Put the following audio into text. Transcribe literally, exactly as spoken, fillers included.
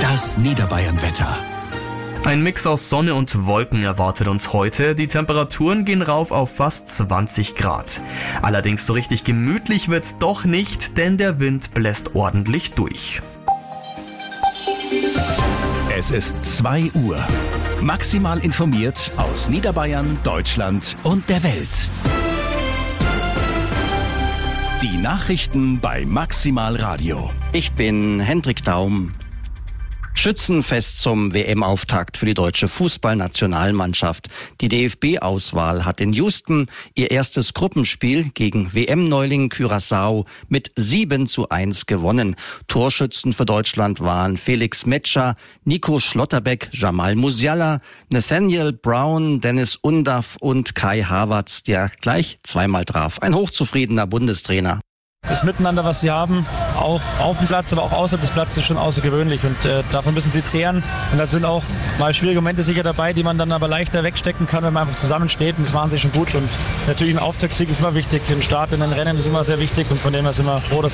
Das Niederbayern-Wetter. Ein Mix aus Sonne und Wolken erwartet uns heute. Die Temperaturen gehen rauf auf fast zwanzig Grad. Allerdings so richtig gemütlich wird's doch nicht, denn der Wind bläst ordentlich durch. Es ist zwei Uhr. Maximal informiert aus Niederbayern, Deutschland und der Welt. Die Nachrichten bei Maximal Radio. Ich bin Hendrik Daum. Schützenfest zum W M-Auftakt für die deutsche Fußballnationalmannschaft. Die D F B-Auswahl hat in Houston ihr erstes Gruppenspiel gegen W M-Neuling Curaçao mit sieben zu eins gewonnen. Torschützen für Deutschland waren Felix Metscher, Nico Schlotterbeck, Jamal Musiala, Nathaniel Brown, Dennis Undaff und Kai Havertz, der gleich zweimal traf. Ein hochzufriedener Bundestrainer. Das Miteinander, was sie haben, auch auf dem Platz, aber auch außerhalb des Platzes, ist schon außergewöhnlich und äh, davon müssen sie zehren. Und da sind auch mal schwierige Momente sicher dabei, die man dann aber leichter wegstecken kann, wenn man einfach zusammensteht, und das machen sie schon gut. Und natürlich ein Auftaktsieg ist immer wichtig, ein Start in ein Rennen ist immer sehr wichtig, und von dem her sind wir froh, dass